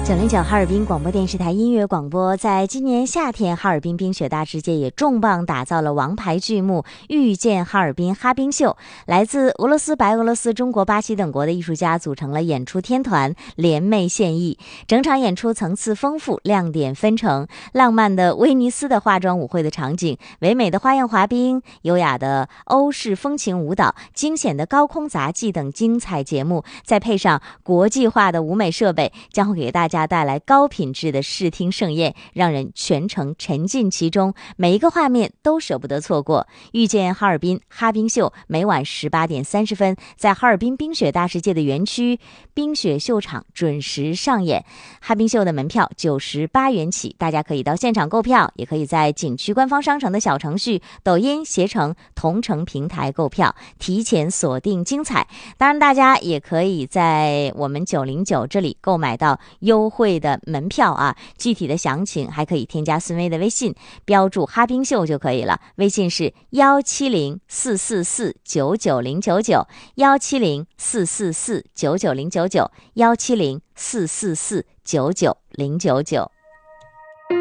909哈尔滨广播电视台音乐广播，在今年夏天，哈尔滨冰雪大世界也重磅打造了王牌剧目《遇见哈尔滨哈冰秀》，来自俄罗斯、白俄罗斯、中国、巴西等国的艺术家组成了演出天团，联袂献艺。整场演出层次丰富，亮点纷呈，浪漫的威尼斯的化妆舞会的场景，唯美的花样滑冰，优雅的欧式风情舞蹈，惊险的高空杂技等精彩节目，再配上国际化的舞美设备，将会给大家带来高品质的视听盛宴，让人全程沉浸其中，每一个画面都舍不得错过。遇见哈尔滨哈冰秀，每晚18点30分，在哈尔滨冰雪大世界的园区冰雪秀场准时上演。哈冰秀的门票98元起，大家可以到现场购票，也可以在景区官方商城的小程序、抖音、携程、同城平台购票，提前锁定精彩。当然，大家也可以在我们909这里购买到优惠的门票啊，具体的详情还可以添加孙威的微信，标注哈冰秀就可以了。微信是17044499099，17044499099，17044499099。